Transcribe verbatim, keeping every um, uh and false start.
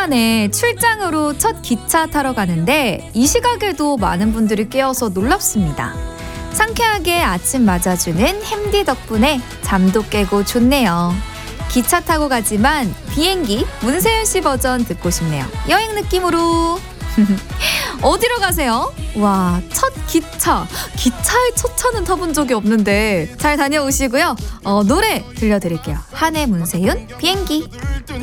만에 출장으로 첫 기차 타러 가는데 이 시각에도 많은 분들이 깨어서 놀랍습니다. 상쾌하게 아침 맞아주는 햄디 덕분에 잠도 깨고 좋네요. 기차 타고 가지만 비행기 문세윤 씨 버전 듣고 싶네요. 여행 느낌으로. 어디로 가세요? 와, 첫 기차. 기차의 첫 차는 타본 적이 없는데 잘 다녀오시고요. 어, 노래 들려드릴게요. 한해 문세윤 비행기.